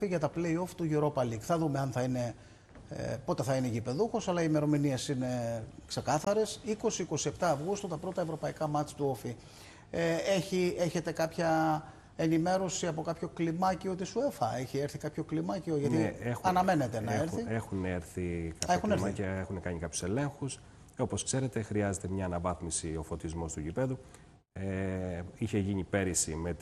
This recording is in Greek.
για τα play-off του Europa League. Θα δούμε αν θα είναι, πότε θα είναι γηπεδούχος, αλλά οι ημερομηνίες είναι ξεκάθαρες. 20-27 Αυγούστου τα πρώτα ευρωπαϊκά μάτς του Όφη. Έχετε κάποια ενημέρωση από κάποιο κλιμάκιο της UEFA? Έχει έρθει κάποιο κλιμάκιο? Γιατί Ναι, αναμένεται να έρθει. Έχουν έρθει κάποια κλιμάκια, έχουν κάνει κάποιους ελέγχους. Όπως ξέρετε, χρειάζεται μια αναβάθμιση ο φωτισμός του γηπέδου. Είχε γίνει πέρυσι με